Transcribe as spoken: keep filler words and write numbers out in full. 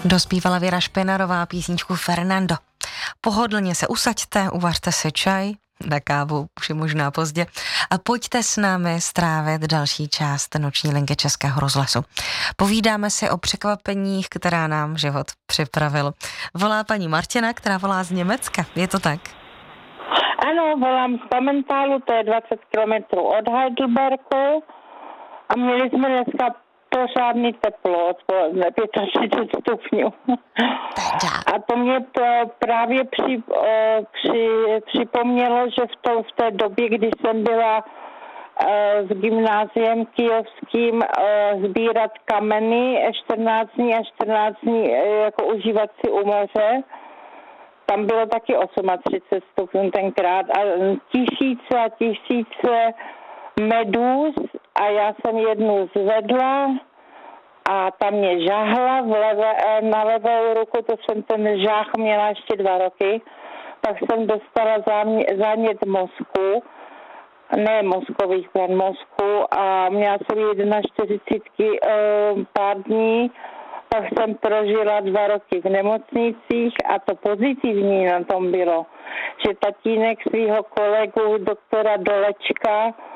Dospívala Věra Špinarová písničku Fernando. Pohodlně se usaďte, uvařte si čaj, na kávu už je možná pozdě a pojďte s námi strávit další část noční linky Českého rozhlasu. Povídáme si o překvapeních, která nám život připravil. Volá paní Martina, která volá z Německa, je to tak? Ano, volám z Pamentálu, to je dvacet kilometrů od Heidelbergu a měli jsme dneska pořádný teplo, odpoledne, třicet pět stupňů. A to mě to právě při, při, připomnělo, že v, to, v té době, kdy jsem byla s gymnáziem kijovským sbírat kameny čtrnáct dní a čtrnáct dní jako užívat si u moře, tam bylo taky třicet osm stupňů tenkrát a tisíce a tisíce medúz a já jsem jednu zvedla a tam mě žahla v levé, na levou ruku, to jsem ten žách měla ještě dva roky, tak jsem dostala zánět mozku, ne mozkových plan mozku a měla jsem čtyřicet jedna pár dní, tak jsem prožila dva roky v nemocnicích a to pozitivní na tom bylo, že tatínek svého kolegu doktora Dolečka